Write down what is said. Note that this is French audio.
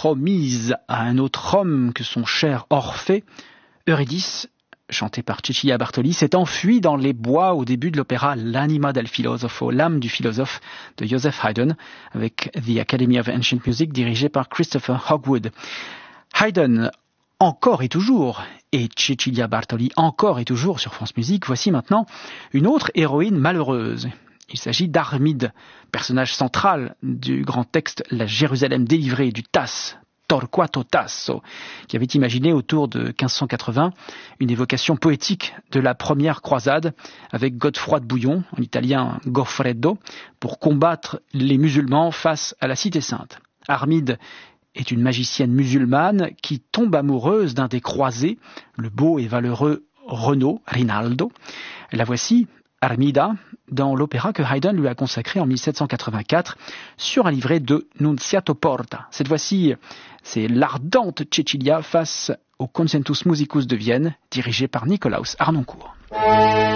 promise à un autre homme que son cher Orphée, Eurydice, chanté par Cecilia Bartoli, s'est enfuie dans les bois au début de l'opéra L'Anima del Filosofo, l'âme du philosophe de Joseph Haydn, avec The Academy of Ancient Music dirigé par Christopher Hogwood. Haydn, encore et toujours, et Cecilia Bartoli, encore et toujours sur France Musique, voici maintenant une autre héroïne malheureuse. Il s'agit d'Armide, personnage central du grand texte La Jérusalem délivrée du Tasse, Torquato Tasso, qui avait imaginé autour de 1580 une évocation poétique de la première croisade avec Godefroy de Bouillon, en italien Goffredo, pour combattre les musulmans face à la Cité Sainte. Armide est une magicienne musulmane qui tombe amoureuse d'un des croisés, le beau et valeureux Rinaldo. La voici, Armida, dans l'opéra que Haydn lui a consacré en 1784 sur un livret de Nunziato Porta. Cette fois-ci, c'est l'ardente Cecilia face au Concentus Musicus de Vienne, dirigé par Nikolaus Harnoncourt.